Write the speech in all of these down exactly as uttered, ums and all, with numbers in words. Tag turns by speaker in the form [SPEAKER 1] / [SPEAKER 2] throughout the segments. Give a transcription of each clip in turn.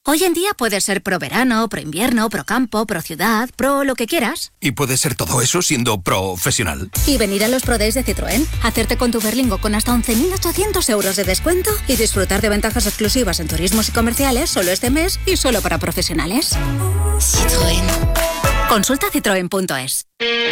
[SPEAKER 1] Hoy en día puedes ser pro verano, pro invierno, pro campo, pro ciudad, pro lo que quieras.
[SPEAKER 2] Y puedes ser todo eso siendo profesional.
[SPEAKER 1] Y venir a los Pro Days de Citroën, hacerte con tu Berlingo con hasta once mil ochocientos euros de descuento y disfrutar de ventajas exclusivas en turismos y comerciales solo este mes y solo para profesionales. Citroën. Consulta citroen punto es.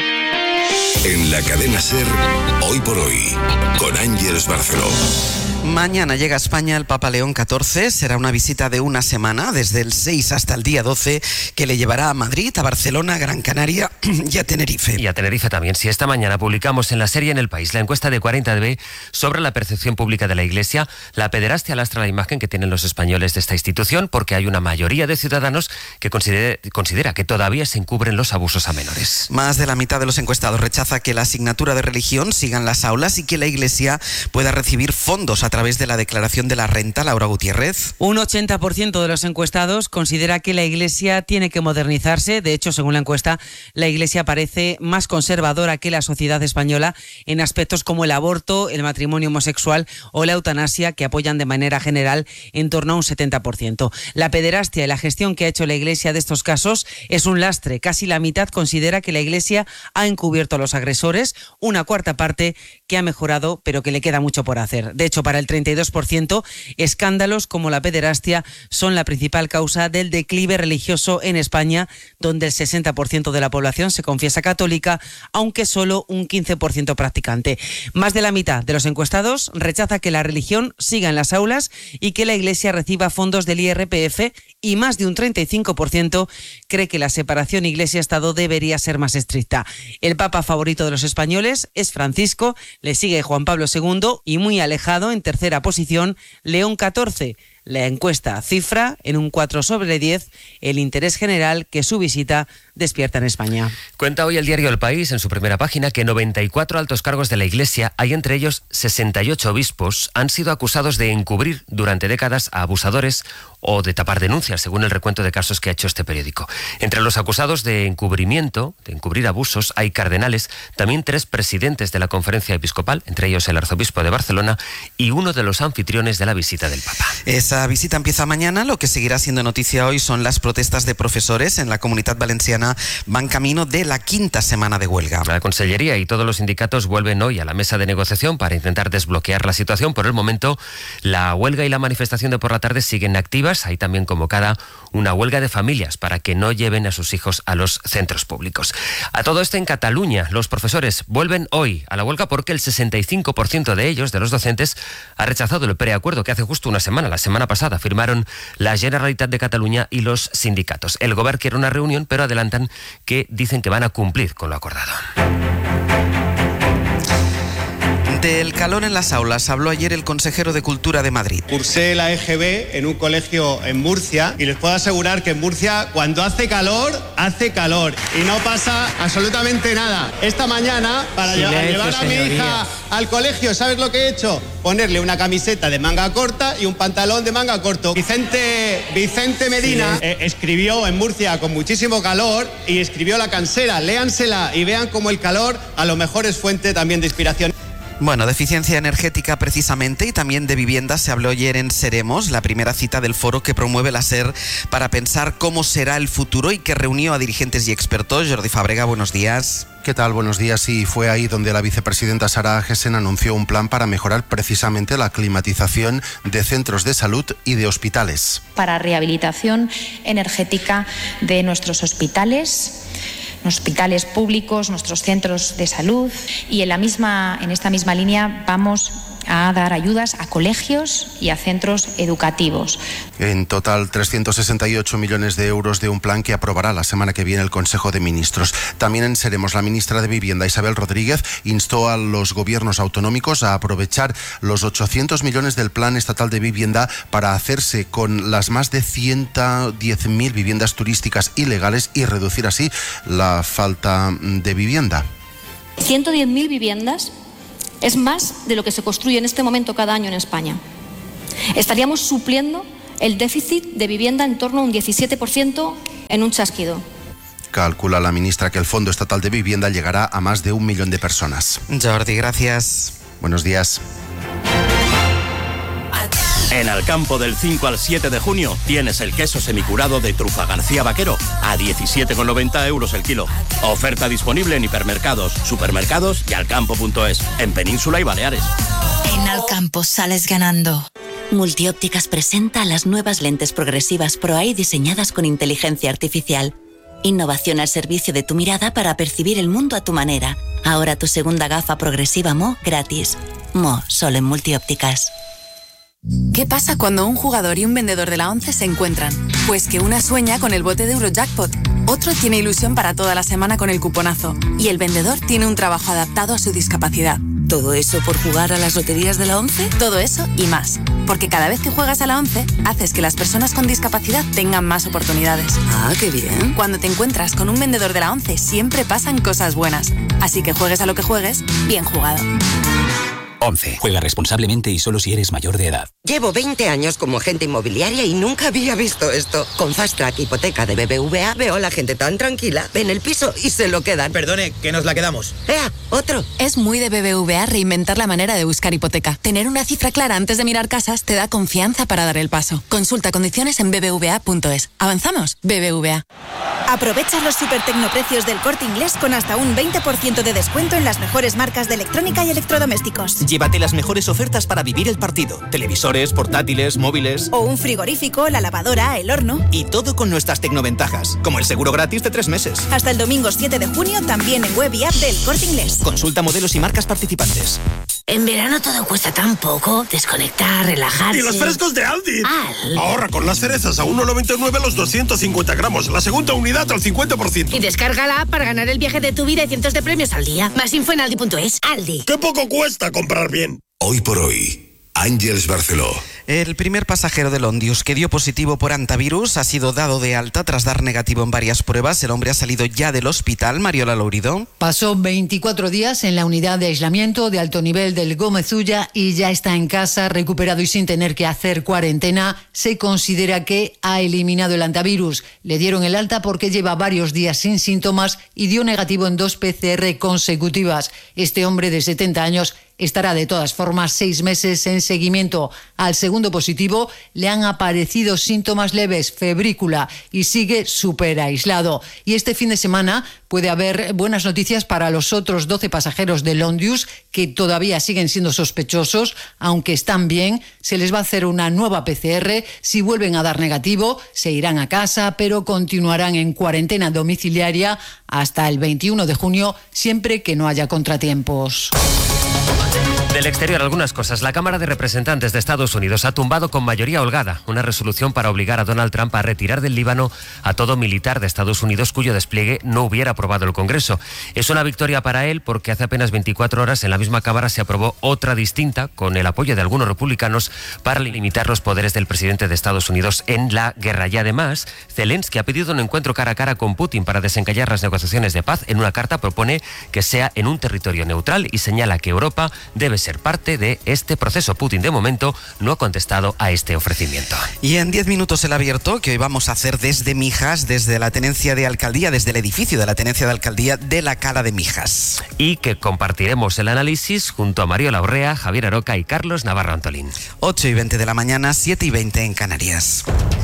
[SPEAKER 3] En la cadena SER, Hoy por Hoy, con Ángeles Barceló.
[SPEAKER 4] Mañana llega a España el Papa León catorce. Será una visita de una semana, desde el seis hasta el día doce, que le llevará a Madrid, a Barcelona, Gran Canaria y a Tenerife.
[SPEAKER 5] Y a Tenerife también. Si esta mañana publicamos en la serie En el País la encuesta de cuarenta D B sobre la percepción pública de la Iglesia, la pederastia lastra la imagen que tienen los españoles de esta institución, porque hay una mayoría de ciudadanos que considera, considera que todavía se encubren los abusos a menores.
[SPEAKER 4] Más de la mitad de los encuestados rechaza que la asignatura de religión siga en las aulas y que la Iglesia pueda recibir fondos a través de la declaración de la renta. Laura Gutiérrez.
[SPEAKER 6] Un ochenta por ciento de los encuestados considera que la Iglesia tiene que modernizarse. De hecho, según la encuesta, la Iglesia parece más conservadora que la sociedad española en aspectos como el aborto, el matrimonio homosexual o la eutanasia, que apoyan de manera general en torno a un setenta por ciento. La pederastia y la gestión que ha hecho la Iglesia de estos casos es un lastre. Casi la mitad considera que la Iglesia ha encubierto a los agresores, una cuarta parte que ha mejorado, pero que le queda mucho por hacer. De hecho, para el treinta y dos por ciento, escándalos como la pederastia son la principal causa del declive religioso en España, donde el sesenta por ciento de la población se confiesa católica, aunque solo un quince por ciento practicante. Más de la mitad de los encuestados rechaza que la religión siga en las aulas y que la Iglesia reciba fondos del I R P F, y más de un treinta y cinco por ciento cree que la separación Iglesia-Estado debería ser más estricta. El Papa favorito de los españoles es Francisco, le sigue Juan Pablo segundo y muy alejado en tercera posición León catorce. La encuesta cifra en un cuatro sobre diez el interés general que su visita despierta en España.
[SPEAKER 5] Cuenta hoy el diario El País en su primera página que noventa y cuatro altos cargos de la Iglesia, hay entre ellos sesenta y ocho obispos, han sido acusados de encubrir durante décadas a abusadores o de tapar denuncias, según el recuento de casos que ha hecho este periódico. Entre los acusados de encubrimiento, de encubrir abusos, hay cardenales, también tres presidentes de la Conferencia Episcopal, entre ellos el arzobispo de Barcelona y uno de los anfitriones de la visita del Papa.
[SPEAKER 4] Esa visita empieza mañana. Lo que seguirá siendo noticia hoy son las protestas de profesores en la Comunidad Valenciana. Van camino de la quinta semana de huelga.
[SPEAKER 5] La Consellería y todos los sindicatos vuelven hoy a la mesa de negociación para intentar desbloquear la situación. Por el momento, la huelga y la manifestación de por la tarde siguen activas. Hay también convocada una huelga de familias para que no lleven a sus hijos a los centros públicos. A todo esto, en Cataluña, los profesores vuelven hoy a la huelga porque el sesenta y cinco por ciento de ellos, de los docentes, ha rechazado el preacuerdo que hace justo una semana, la semana pasada, firmaron la Generalitat de Cataluña y los sindicatos. El Govern quiere una reunión, pero adelantan que dicen que van a cumplir con lo acordado.
[SPEAKER 4] Del calor en las aulas habló ayer el consejero de Cultura de Madrid.
[SPEAKER 7] Cursé la E G B en un colegio en Murcia y les puedo asegurar que en Murcia, cuando hace calor, hace calor y no pasa absolutamente nada. Esta mañana, para Silencio, llevar a señoría. mi hija al colegio, ¿sabes lo que he hecho? Ponerle una camiseta de manga corta y un pantalón de manga corto. Vicente, Vicente Medina eh, escribió en Murcia con muchísimo calor y escribió La Cansera. Léansela y vean cómo el calor a lo mejor es fuente también de inspiración.
[SPEAKER 4] Bueno, de eficiencia energética precisamente, y también de vivienda se habló ayer en Seremos, la primera cita del foro que promueve la SER para pensar cómo será el futuro y que reunió a dirigentes y expertos. Jordi Fàbrega, buenos días.
[SPEAKER 8] ¿Qué tal? Buenos días. Y fue ahí donde la vicepresidenta Sara Agesen anunció un plan para mejorar precisamente la climatización de centros de salud y de hospitales.
[SPEAKER 9] Para rehabilitación energética de nuestros hospitales, hospitales públicos, nuestros centros de salud, y en la misma, en esta misma línea vamos a dar ayudas a colegios y a centros educativos.
[SPEAKER 8] En total, trescientos sesenta y ocho millones de euros de un plan que aprobará la semana que viene el Consejo de Ministros. También en Seremos, la ministra de Vivienda, Isabel Rodríguez, instó a los gobiernos autonómicos a aprovechar los ochocientos millones del Plan Estatal de Vivienda para hacerse con las más de ciento diez mil viviendas turísticas ilegales y reducir así la falta de vivienda.
[SPEAKER 10] ciento diez mil viviendas es más de lo que se construye en este momento cada año en España. Estaríamos supliendo el déficit de vivienda en torno a un diecisiete por ciento en un chasquido.
[SPEAKER 8] Calcula la ministra que el Fondo Estatal de Vivienda llegará a más de un millón de personas.
[SPEAKER 4] Jordi, gracias.
[SPEAKER 8] Buenos días.
[SPEAKER 11] En Alcampo del cinco al siete de junio tienes el queso semicurado de Trufa García Vaquero a diecisiete con noventa euros el kilo. Oferta disponible en hipermercados, supermercados y alcampo punto es, en Península y Baleares.
[SPEAKER 12] En Alcampo sales ganando. Multiópticas presenta las nuevas lentes progresivas ProEye diseñadas con inteligencia artificial. Innovación al servicio de tu mirada para percibir el mundo a tu manera. Ahora tu segunda gafa progresiva Mo gratis. Mo, solo en Multiópticas.
[SPEAKER 13] ¿Qué pasa cuando un jugador y un vendedor de la ONCE se encuentran? Pues que una sueña con el bote de Eurojackpot, otro tiene ilusión para toda la semana con el cuponazo y el vendedor tiene un trabajo adaptado a su discapacidad. ¿Todo eso por jugar a las loterías de la ONCE? Todo eso y más. Porque cada vez que juegas a la ONCE, haces que las personas con discapacidad tengan más oportunidades.
[SPEAKER 12] Ah, qué bien.
[SPEAKER 13] Cuando te encuentras con un vendedor de la ONCE, siempre pasan cosas buenas. Así que juegues a lo que juegues, bien jugado.
[SPEAKER 14] ONCE. Juega responsablemente y solo si eres mayor de edad.
[SPEAKER 15] Llevo veinte años como agente inmobiliaria y nunca había visto esto. Con Fast Track Hipoteca de B B V A veo a la gente tan tranquila. Ven el piso y se lo quedan.
[SPEAKER 16] Perdone, que nos la quedamos.
[SPEAKER 15] ¡Ea! ¡Otro!
[SPEAKER 13] Es muy de B B V A reinventar la manera de buscar hipoteca. Tener una cifra clara antes de mirar casas te da confianza para dar el paso. Consulta condiciones en b b v a punto es. ¿Avanzamos? B B V A.
[SPEAKER 17] Aprovecha los super tecnoprecios del Corte Inglés con hasta un veinte por ciento de descuento en las mejores marcas de electrónica y electrodomésticos.
[SPEAKER 16] Llévate las mejores ofertas para vivir el partido. Televisores, portátiles, móviles...
[SPEAKER 17] O un frigorífico, la lavadora, el horno...
[SPEAKER 16] Y todo con nuestras tecnoventajas, como el seguro gratis de tres meses.
[SPEAKER 17] Hasta el domingo siete de junio, también en web y app del Corte Inglés.
[SPEAKER 16] Consulta modelos y marcas participantes.
[SPEAKER 18] En verano todo cuesta tan poco. Desconectar, relajarse...
[SPEAKER 19] ¡Y los frescos de Aldi!
[SPEAKER 18] Al.
[SPEAKER 19] Ahorra con las cerezas a uno noventa y nueve los doscientos cincuenta gramos. La segunda unidad al cincuenta por ciento.
[SPEAKER 18] Y descarga la app para ganar el viaje de tu vida y cientos de premios al día. Más info en aldi punto es. Aldi.
[SPEAKER 19] ¡Qué poco cuesta comprar bien!
[SPEAKER 3] Hoy por hoy, Ángeles Barceló.
[SPEAKER 4] El primer pasajero del Ondius que dio positivo por antivirus ha sido dado de alta tras dar negativo en varias pruebas. El hombre ha salido ya del hospital. Mariola Lourido.
[SPEAKER 20] Pasó veinticuatro días en la unidad de aislamiento de alto nivel del Gómez Ulla y ya está en casa, recuperado y sin tener que hacer cuarentena. Se considera que ha eliminado el antivirus. Le dieron el alta porque lleva varios días sin síntomas y dio negativo en dos P C R consecutivas. Este hombre de setenta años estará de todas formas seis meses en seguimiento. Al segundo positivo le han aparecido síntomas leves, febrícula, y sigue súper aislado. Y este fin de semana puede haber buenas noticias para los otros doce pasajeros del Ondius que todavía siguen siendo sospechosos, aunque están bien. Se les va a hacer una nueva P C R. Si vuelven a dar negativo, se irán a casa, pero continuarán en cuarentena domiciliaria hasta el veintiuno de junio, siempre que no haya contratiempos.
[SPEAKER 5] Del exterior, algunas cosas. La Cámara de Representantes de Estados Unidos ha tumbado con mayoría holgada una resolución para obligar a Donald Trump a retirar del Líbano a todo militar de Estados Unidos cuyo despliegue no hubiera aprobado el Congreso. Es una victoria para él porque hace apenas veinticuatro horas en la misma Cámara se aprobó otra distinta con el apoyo de algunos republicanos para limitar los poderes del presidente de Estados Unidos en la guerra. Y además, Zelensky ha pedido un encuentro cara a cara con Putin para desencallar las negociaciones de paz. En una carta propone que sea en un territorio neutral y señala que Europa debe ser parte de este proceso. Putin, de momento, no ha contestado a este ofrecimiento.
[SPEAKER 4] Y en diez minutos el abierto que hoy vamos a hacer desde Mijas, desde la tenencia de alcaldía, desde el edificio de la tenencia de alcaldía de la Cala de Mijas.
[SPEAKER 5] Y que compartiremos el análisis junto a Mariola Urrea, Javier Aroca y Carlos Navarro Antolín.
[SPEAKER 4] ocho y veinte de la mañana, siete y veinte en Canarias.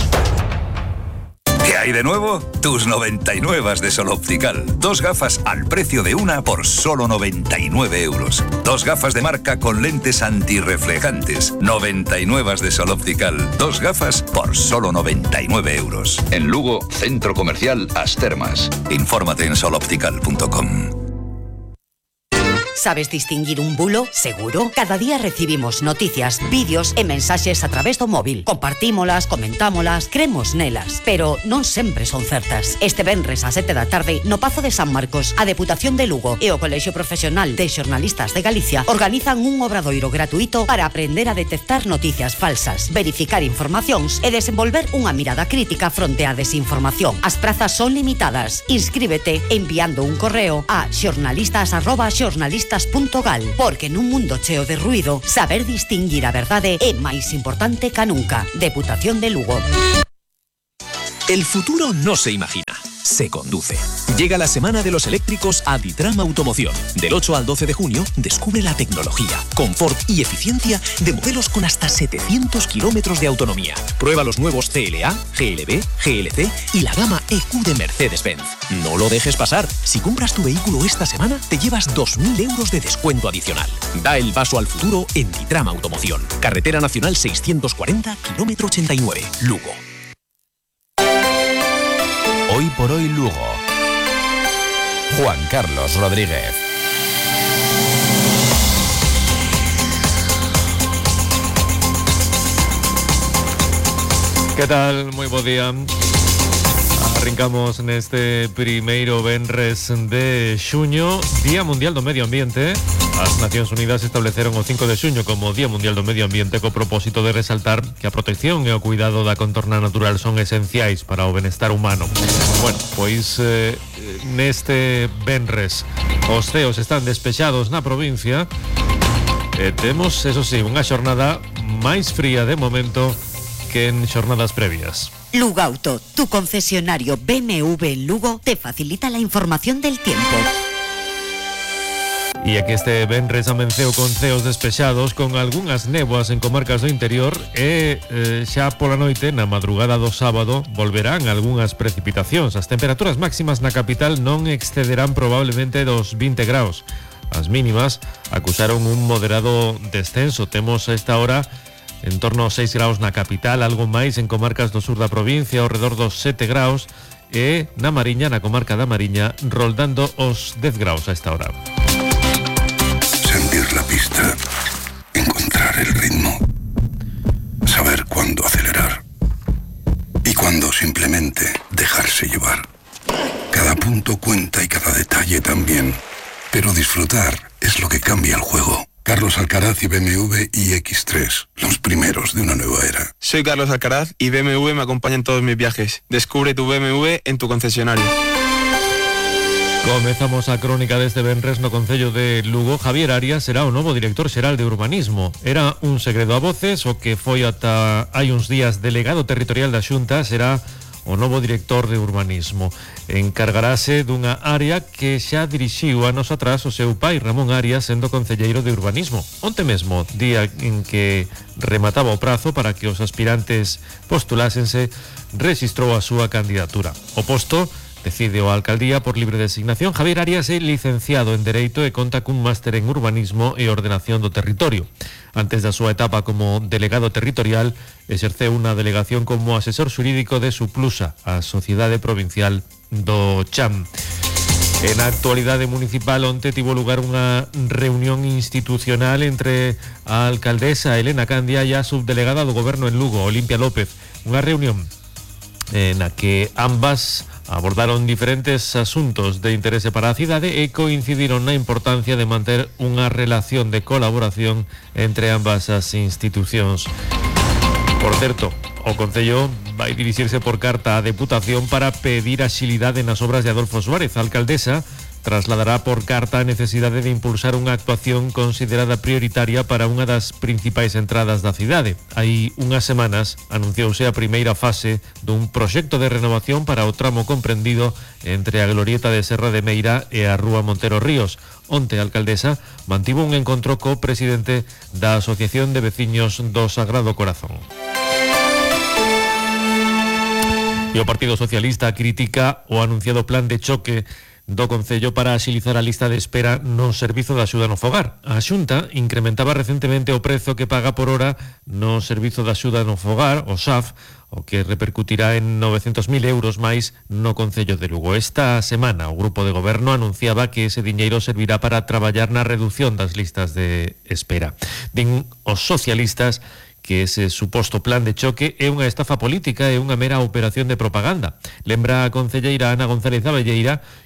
[SPEAKER 3] ¿Qué hay de nuevo? Tus noventa y nueve de Sol Optical. Dos gafas al precio de una por solo noventa y nueve euros. Dos gafas de marca con lentes antirreflejantes. noventa y nueve de Sol Optical. Dos gafas por solo noventa y nueve euros. En Lugo, Centro Comercial Astermas. Infórmate en sol optical punto com.
[SPEAKER 21] ¿Sabes distinguir un bulo? Seguro. Cada día recibimos noticias, vídeos e mensaxes a través do móvil. Compartímolas, comentámolas, cremos nelas. Pero non sempre son certas. Este venres a sete da tarde, no Pazo de San Marcos, a Deputación de Lugo e o Colexio Profesional de Xornalistas de Galicia organizan un obradoiro gratuito para aprender a detectar noticias falsas, verificar informacións e desenvolver unha mirada crítica fronte á desinformación. As prazas son limitadas. Inscríbete enviando un correo a xornalistas arroba xornalistas punto gal, porque nun mundo cheo de ruido, saber distinguir a verdade é máis importante ca nunca. Deputación de Lugo.
[SPEAKER 22] El futuro no se imagina,
[SPEAKER 16] se conduce. Llega la semana de los eléctricos a Ditram Automoción. Del ocho al doce de junio, descubre la tecnología, confort y eficiencia de modelos con hasta setecientos kilómetros de autonomía. Prueba los nuevos C L A, G L B, G L C y la gama E Q de Mercedes-Benz. No lo dejes pasar. Si compras tu vehículo esta semana, te llevas dos mil euros de descuento adicional. Da el paso al futuro en Ditram Automoción. Carretera Nacional seiscientos cuarenta, kilómetro ochenta y nueve, Lugo.
[SPEAKER 2] Hoy por hoy Lugo. Juan Carlos Rodríguez.
[SPEAKER 22] Que tal? Moi bo día. Arrancamos neste primeiro venres de xuño, Día Mundial do Medio Ambiente. As Nacións Unidas estableceron o cinco de xuño como Día Mundial do Medio Ambiente co propósito de resaltar que a protección e o cuidado da contorna natural son esenciais para o benestar humano. Bueno, pois eh, neste venres os ceos están despexados na provincia e temos, eso sí, unha xornada máis fría de momento que en xornadas previas.
[SPEAKER 21] Lugauto, tu concesionario B M W en Lugo, te facilita la información del tiempo.
[SPEAKER 22] E é que este venres amenceu con ceos despexados, con algunhas néboas en comarcas do interior e eh, xa pola noite, na madrugada do sábado, volverán algunhas precipitacións. As temperaturas máximas na capital non excederán probablemente dos vinte graus. As mínimas acusaron un moderado descenso. Temos a esta hora en torno aos seis graus na capital, algo máis en comarcas do sur da provincia, ao redor dos sete graus, e na Mariña, na comarca da Mariña, roldando os dez graus a esta hora.
[SPEAKER 23] Sentir la pista, encontrar el ritmo, saber cuándo acelerar y cuándo simplemente dejarse llevar. Cada punto cuenta y cada detalle también, pero disfrutar es lo que cambia el juego. Carlos Alcaraz y B M W i X tres, los primeros de una nueva era.
[SPEAKER 24] Soy Carlos Alcaraz y B M W me acompaña en todos mis viajes. Descubre tu B M W en tu concesionario.
[SPEAKER 22] Comezamos a crónica deste venres no Concello de Lugo. Javier Arias será o novo director xeral de Urbanismo. Era un segredo a voces, o que foi ata hai uns días delegado territorial da Xunta será o novo director de Urbanismo. Encargarase dunha área que xa dirixiu anos atrás o seu pai, Ramón Arias, sendo concelleiro de Urbanismo. Onte mesmo, día en que remataba o prazo para que os aspirantes postulásense, rexistrou a súa candidatura. O posto decide o alcaldía por libre designación. Javier Arias é licenciado en Dereito e conta cun máster en Urbanismo e Ordenación do Territorio. Antes da súa etapa como delegado territorial, exerceu unha delegación como asesor xurídico de Suplusa, a Sociedade Provincial do Cham. En a actualidade municipal, onte tivo lugar unha reunión institucional entre a alcaldesa Elena Candia e a subdelegada do Goberno en Lugo, Olimpia López. Unha reunión na que ambas abordaron diferentes asuntos de interese para a cidade e coincidiron na importancia de manter unha relación de colaboración entre ambas as institucións. Por certo, o Concello vai dirixirse por carta á Deputación para pedir axilidade nas obras de Adolfo Suárez. A alcaldesa trasladará por carta a necesidade de impulsar unha actuación considerada prioritaria para unha das principais entradas da cidade. Hai unhas semanas anunciouse a primeira fase dun proxecto de renovación para o tramo comprendido entre a glorieta de Serra de Meira e a Rúa Montero Ríos. Onte a alcaldesa mantivo un encontro co presidente da Asociación de Veciños do Sagrado Corazón. E o Partido Socialista critica o anunciado plan de choque do Concello para axilizar a lista de espera no servizo de axuda no fogar. A Xunta incrementaba recentemente o prezo que paga por hora no servizo de axuda no fogar, o S A F, o que repercutirá en novecentos mil euros máis no Concello de Lugo. Esta semana o Grupo de Goberno anunciaba que ese diñeiro servirá para traballar na reducción das listas de espera. Din os socialistas que ese suposto plan de choque é unha estafa política e unha mera operación de propaganda. Lembra a concelleira Ana González Abelleira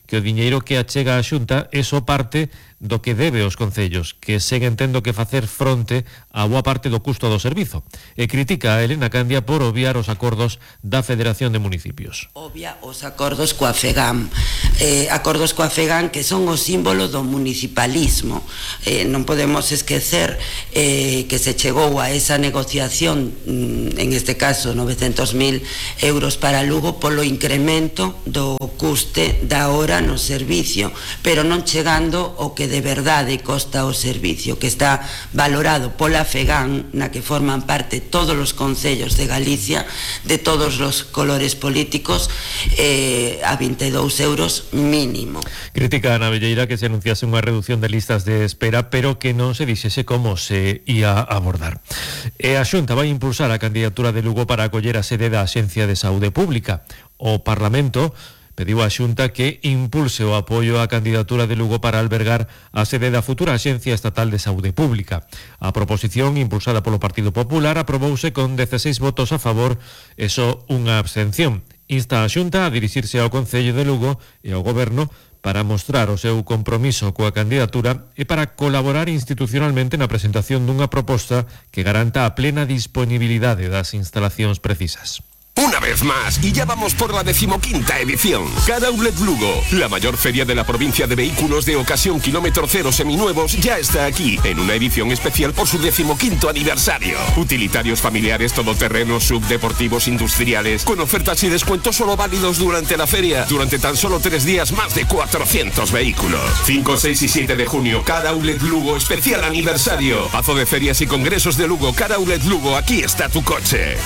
[SPEAKER 22] que o diñeiro que achega a Xunta é só parte do que debe aos concellos, que seguen tendo que facer fronte a boa parte do custo do servizo. E critica a Elena Candia por obviar os acordos da Federación de Municipios.
[SPEAKER 1] Obvia os acordos coa FEGAM, eh, acordos coa FEGAM que son o símbolo do municipalismo. Eh, non podemos esquecer eh, que se chegou a esa negociación, en este caso novecentos mil euros para Lugo, polo incremento do custe da hora no servicio, pero non chegando o que de verdade costa o servicio, que está valorado pola FEGAM, na que forman parte todos os concellos de Galicia, de todos os colores políticos, eh, a vinte e dous euros mínimo.
[SPEAKER 22] Critica a Ana Velleira que se anunciase unha reducción de listas de espera, pero que non se dixese como se ia abordar. E a Xunta vai impulsar a candidatura de Lugo para acoller a sede da Axencia de Saúde Pública. O Parlamento pediu á Xunta que impulse o apoio á candidatura de Lugo para albergar a sede da futura Axencia Estatal de Saúde Pública. A proposición, impulsada polo Partido Popular, aprobouse con dezaseis votos a favor e só unha abstención. Insta a Xunta a dirixirse ao Concello de Lugo e ao Goberno para mostrar o seu compromiso coa candidatura e para colaborar institucionalmente na presentación dunha proposta que garanta a plena disponibilidade das instalacións precisas.
[SPEAKER 19] Una vez más, y ya vamos por la decimoquinta edición. Car Outlet Lugo, la mayor feria de la provincia de vehículos de ocasión kilómetro cero seminuevos, ya está aquí, en una edición especial por su decimoquinto aniversario. Utilitarios familiares, todoterrenos, subdeportivos, industriales, con ofertas y descuentos solo válidos durante la feria. Durante tan solo tres días, más de cuatrocientos vehículos. cinco, seis y siete de junio, Car Outlet Lugo, especial aniversario. Pazo de ferias y congresos de Lugo, Car Outlet Lugo, aquí está tu coche.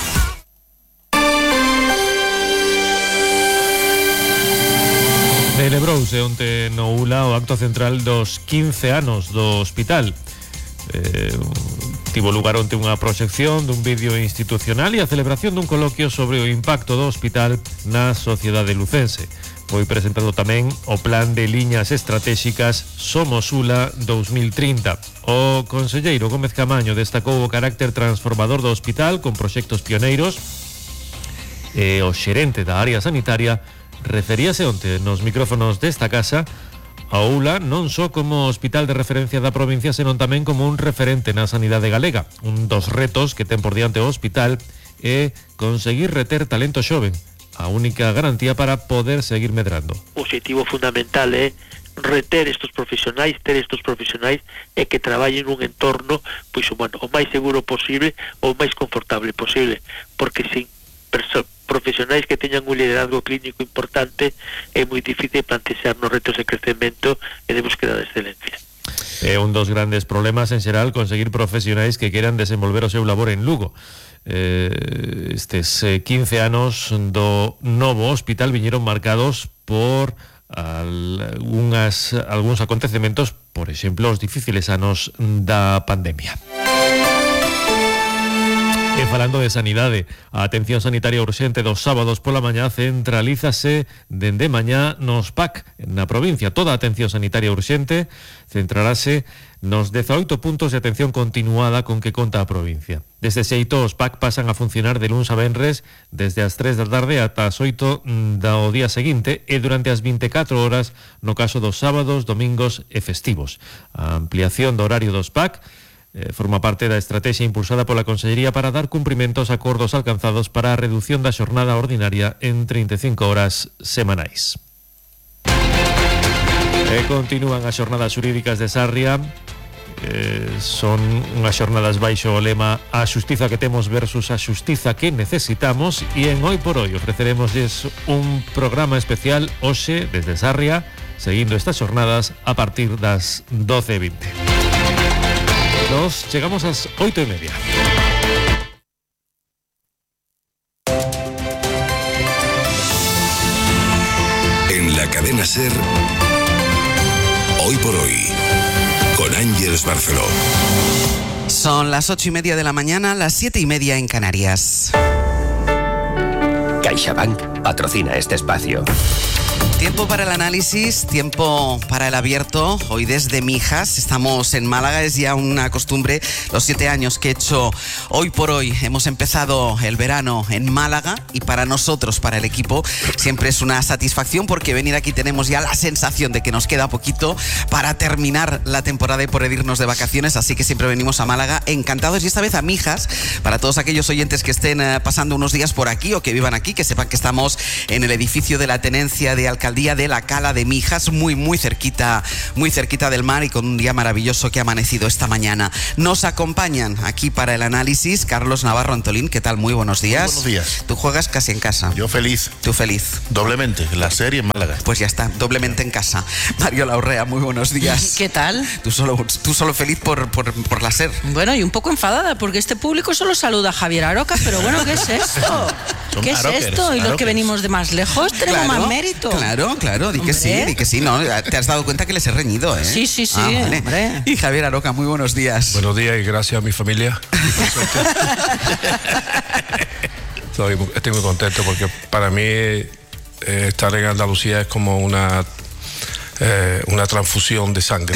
[SPEAKER 22] Celebrouse onte no U L A o acto central dos quince anos do hospital. Eh, tivo lugar onte unha proxección dun vídeo institucional e a celebración dun coloquio sobre o impacto do hospital na sociedade lucense. Foi presentado tamén o plan de liñas estratégicas Somos U L A dos mil trinta. O conselleiro Gómez Camaño destacou o carácter transformador do hospital con proxectos pioneiros e o xerente da área sanitaria referíase onte nos micrófonos desta casa a U L A non só como hospital de referencia da provincia, senón tamén como un referente na sanidade galega. Un dos retos que ten por diante o hospital é conseguir reter talento xoven, a única garantía para poder seguir medrando.
[SPEAKER 6] O objetivo fundamental é reter estos profesionais, ter estos profesionais e que traballen nun entorno pois, bueno, o máis seguro posible ou o máis confortable posible, porque sin perso- profesionais que teñan un liderazgo clínico importante é moi difícil plantexarnos retos de crecemento e de búsqueda de excelencia.
[SPEAKER 22] É un dos grandes problemas en xeral conseguir profesionais que queran desenvolver o seu labor en Lugo. Eh, estes eh, quince anos do novo hospital viñeron marcados por algunhas, algúns acontecementos, por exemplo, os difíciles anos da pandemia. E falando de sanidade, a atención sanitaria urxente dos sábados pola mañá centralízase dende mañá nos P A C na provincia. Toda a atención sanitaria urxente centrarase nos dezaoito puntos de atención continuada con que conta a provincia. Desde xeito, os P A C pasan a funcionar de luns a venres desde as tres da tarde ata as oito do día seguinte e durante as vinte e catro horas no caso dos sábados, domingos e festivos. A ampliación do horario dos P A C Eh, forma parte da estrategia impulsada pola Consellería para dar cumprimento aos acordos alcanzados para a reducción da xornada ordinaria en trinta e cinco horas semanais. E continúan as xornadas xurídicas de Sarria. Eh, son unhas xornadas baixo o lema A xustiza que temos versus a xustiza que necesitamos, e en Hoy por Hoy ofreceremosles un programa especial hoxe desde Sarria, seguindo estas xornadas a partir das doce e vinte. Nos llegamos a las oito y media.
[SPEAKER 23] En la cadena SER, Hoy por Hoy, con Ángeles Barceló.
[SPEAKER 4] Son las ocho y media de la mañana, las siete y media en Canarias.
[SPEAKER 7] CaixaBank patrocina este espacio.
[SPEAKER 4] Tiempo para el análisis, tiempo para el abierto. Hoy desde Mijas, estamos en Málaga, es ya una costumbre. Los siete años que he hecho hoy por hoy, hemos empezado el verano en Málaga y para nosotros, para el equipo, siempre es una satisfacción porque venir aquí tenemos ya la sensación de que nos queda poquito para terminar la temporada y poder irnos de vacaciones, así que siempre venimos a Málaga encantados y esta vez a Mijas, para todos aquellos oyentes que estén eh, pasando unos días por aquí o que vivan aquí, que sepan que estamos en el edificio de la Tenencia de Alcaldía de la Cala de Mijas, muy muy cerquita, muy cerquita del mar y con un día maravilloso que ha amanecido esta mañana. Nos acompañan aquí para el análisis Carlos Navarro Antolín. ¿Qué tal? Muy buenos días.
[SPEAKER 7] Muy buenos días.
[SPEAKER 4] Tú juegas casi en casa.
[SPEAKER 7] Yo feliz.
[SPEAKER 4] Tú feliz.
[SPEAKER 7] Doblemente, la serie en Málaga.
[SPEAKER 4] Pues ya está, doblemente en casa. Mario Laurrea, muy buenos días.
[SPEAKER 8] ¿Qué tal?
[SPEAKER 4] Tú solo, tú solo feliz por, por, por la SER.
[SPEAKER 8] Bueno, y un poco enfadada porque este público solo saluda a Javier Aroca, pero bueno, ¿qué es esto?
[SPEAKER 7] Son
[SPEAKER 8] ¿Qué es
[SPEAKER 7] arokers,
[SPEAKER 8] esto? Y los
[SPEAKER 7] arokers.
[SPEAKER 8] que venimos de más lejos tenemos
[SPEAKER 4] Claro,
[SPEAKER 8] más mérito.
[SPEAKER 4] Claro, claro, di que sí,
[SPEAKER 8] Hombre.
[SPEAKER 4] di que sí, ¿no? Te has dado cuenta que les he reñido, ¿eh?
[SPEAKER 8] Sí, sí, sí,
[SPEAKER 4] Ah, vale.
[SPEAKER 8] hombre.
[SPEAKER 4] Y Javier Aroca, muy buenos días.
[SPEAKER 9] Buenos días y gracias a mi familia. Estoy, estoy muy contento porque para mí eh, estar en Andalucía es como una eh, una transfusión de sangre.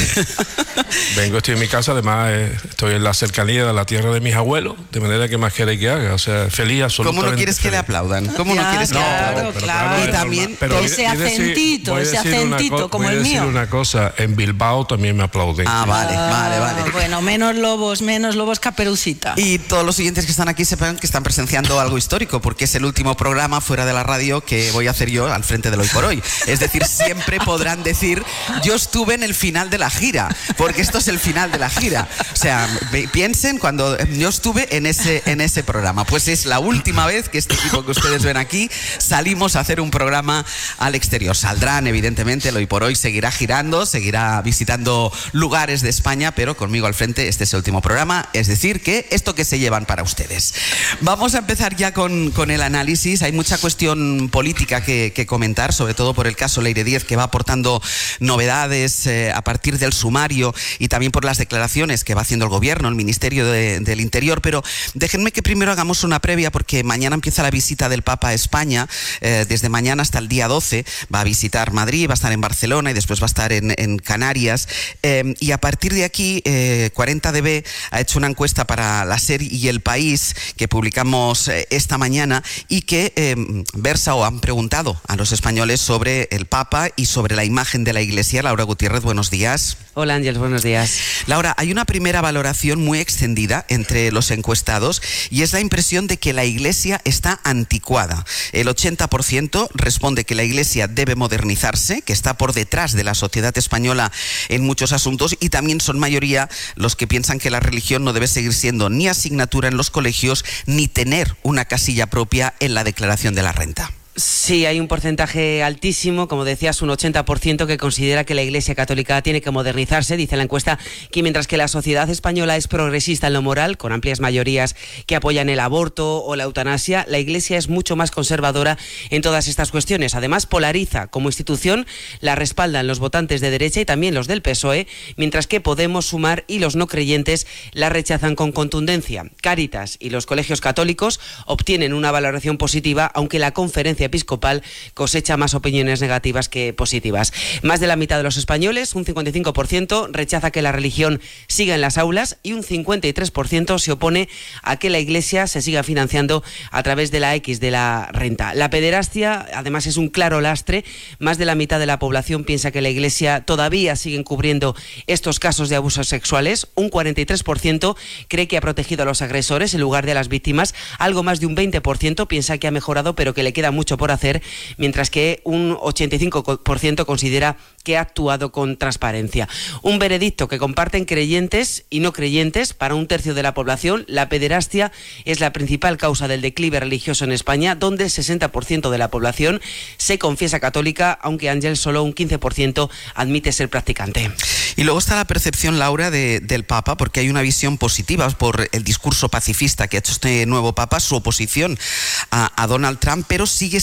[SPEAKER 9] Vengo, estoy en mi casa, además eh, estoy en la cercanía de la tierra de mis abuelos, de manera que más queréis que haga, o sea, feliz, absolutamente.
[SPEAKER 4] ¿Cómo no quieres
[SPEAKER 9] feliz.
[SPEAKER 4] que le aplaudan? ¿Cómo no
[SPEAKER 8] Ya,
[SPEAKER 4] quieres que le
[SPEAKER 8] claro,
[SPEAKER 4] aplaudan?
[SPEAKER 9] Pero
[SPEAKER 8] claro.
[SPEAKER 9] es
[SPEAKER 4] Y también
[SPEAKER 9] normal. Pero
[SPEAKER 8] ese
[SPEAKER 9] voy a decir-
[SPEAKER 8] acentito,
[SPEAKER 9] voy a
[SPEAKER 8] ese
[SPEAKER 9] decir una
[SPEAKER 8] acentito
[SPEAKER 9] co-
[SPEAKER 8] como
[SPEAKER 9] voy a
[SPEAKER 8] el
[SPEAKER 9] decir
[SPEAKER 8] mío.
[SPEAKER 9] una cosa, en Bilbao también me aplauden.
[SPEAKER 4] Ah, vale,
[SPEAKER 8] Ah,
[SPEAKER 4] vale, vale.
[SPEAKER 8] Bueno, menos lobos, menos lobos Caperucita.
[SPEAKER 4] Y todos los oyentes que están aquí sepan que están presenciando algo histórico, porque es el último programa fuera de la radio que voy a hacer yo al frente del Hoy por Hoy. Es decir, siempre podrán decir, yo estuve en el final de la gira, porque esto es el final de la gira. O sea, ve- piensen cuando yo estuve en ese, en ese programa. Pues es la última vez que este equipo que ustedes ven aquí salimos a hacer un programa al exterior. Saldrán, evidentemente, el Hoy por Hoy seguirá girando, seguirá visitando lugares de España, pero conmigo al frente este es el último programa, es decir, que esto que se llevan para ustedes. Vamos a empezar ya con, con el análisis. Hay mucha cuestión política que, que comentar, sobre todo por el caso Leire Díez, que va aportando novedades eh, a partir del sumario y también por las declaraciones que va haciendo el gobierno, el Ministerio de, del Interior, pero déjenme que primero hagamos una previa porque mañana empieza la visita del Papa a España, eh, desde mañana hasta el día doce, va a visitar Madrid, va a estar en Barcelona y después va a estar en, en Canarias, eh, y a partir de aquí eh, cuarenta D B ha hecho una encuesta para la SER y El País que publicamos eh, esta mañana y que eh, versa o han preguntado a los españoles sobre el Papa y sobre la imagen de la Iglesia. Laura Gutiérrez, buenos días.
[SPEAKER 10] Hola Ángel, buenos días.
[SPEAKER 4] Laura, hay una primera valoración muy extendida entre los encuestados y es la impresión de que la Iglesia está anticuada. El ochenta por ciento responde que la Iglesia debe modernizarse, que está por detrás de la sociedad española en muchos asuntos, y también son mayoría los que piensan que la religión no debe seguir siendo ni asignatura en los colegios ni tener una casilla propia en la declaración de la renta.
[SPEAKER 10] Sí, hay un porcentaje altísimo, como decías, un ochenta por ciento que considera que la Iglesia Católica tiene que modernizarse. Dice la encuesta que mientras que la sociedad española es progresista en lo moral, con amplias mayorías que apoyan el aborto o la eutanasia, la Iglesia es mucho más conservadora en todas estas cuestiones. Además, polariza como institución, la respaldan los votantes de derecha y también los del P S O E, mientras que Podemos, Sumar y los no creyentes la rechazan con contundencia. Cáritas y los colegios católicos obtienen una valoración positiva, aunque la Conferencia Episcopal cosecha más opiniones negativas que positivas. Más de la mitad de los españoles, un cincuenta y cinco por ciento, rechaza que la religión siga en las aulas y un cincuenta y tres por ciento se opone a que la Iglesia se siga financiando a través de la X de la renta. La pederastia, además, es un claro lastre. Más de la mitad de la población piensa que la Iglesia todavía sigue encubriendo estos casos de abusos sexuales. Un cuarenta y tres por ciento cree que ha protegido a los agresores en lugar de a las víctimas. Algo más de un veinte por ciento piensa que ha mejorado, pero que le queda mucho por hacer, mientras que un ochenta y cinco por ciento considera que ha actuado con transparencia. Un veredicto que comparten creyentes y no creyentes. Para un tercio de la población, la pederastia es la principal causa del declive religioso en España, donde el sesenta por ciento de la población se confiesa católica, aunque Ángel solo un quince por ciento admite ser practicante.
[SPEAKER 4] Y luego está la percepción, Laura, de, del Papa, porque hay una visión positiva por el discurso pacifista que ha hecho este nuevo Papa, su oposición a, a Donald Trump, pero sigue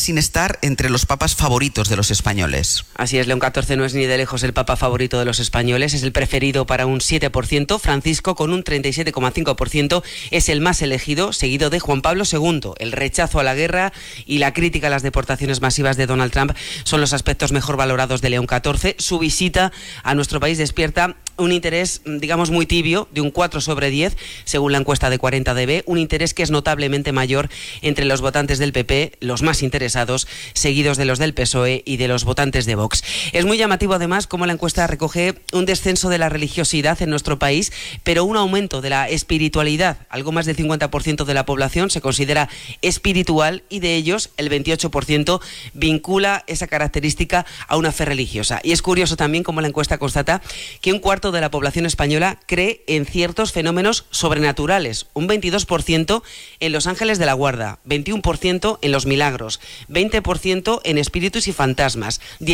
[SPEAKER 4] sin estar entre los papas favoritos de los españoles.
[SPEAKER 10] Así es, León catorce no es ni de lejos el papa favorito de los españoles, es el preferido para un siete por ciento, Francisco con un treinta y siete coma cinco por ciento es el más elegido, seguido de Juan Pablo segundo. El rechazo a la guerra y la crítica a las deportaciones masivas de Donald Trump son los aspectos mejor valorados de León catorce. Su visita a nuestro país despierta un interés, digamos, muy tibio, de un cuatro sobre diez, según la encuesta de cuarenta D B, un interés que es notablemente mayor entre los votantes del P P, los más interesados, seguidos de los del P S O E y de los votantes de Vox. Es muy llamativo, además, cómo la encuesta recoge un descenso de la religiosidad en nuestro país, pero un aumento de la espiritualidad. Algo más del cincuenta por ciento de la población se considera espiritual y de ellos el veintiocho por ciento vincula esa característica a una fe religiosa. Y es curioso también cómo la encuesta constata que un cuarto de la población española cree en ciertos fenómenos sobrenaturales, un veintidós por ciento en los ángeles de la guarda, veintiuno por ciento en los milagros, veinte por ciento en espíritus y fantasmas,